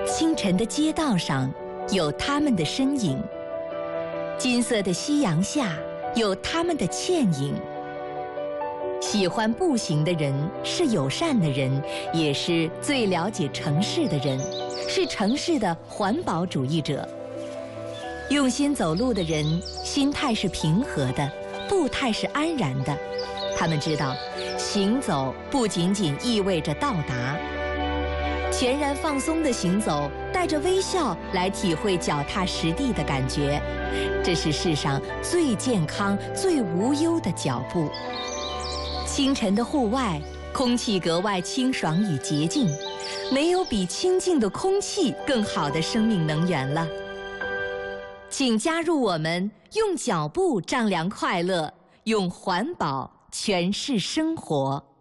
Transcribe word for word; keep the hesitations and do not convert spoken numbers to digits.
清晨的街道上有他们的身影，金色的夕阳下有他们的倩影。喜欢步行的人是友善的人，也是最了解城市的人，是城市的环保主义者。用心走路的人，心态是平和的，步态是安然的。他们知道，行走不仅仅意味着到达。全然放松的行走，带着微笑来体会脚踏实地的感觉，这是世上最健康、最无忧的脚步。清晨的户外，空气格外清爽与洁净，没有比清净的空气更好的生命能源了。请加入我们，用脚步丈量快乐，用环保诠释生活。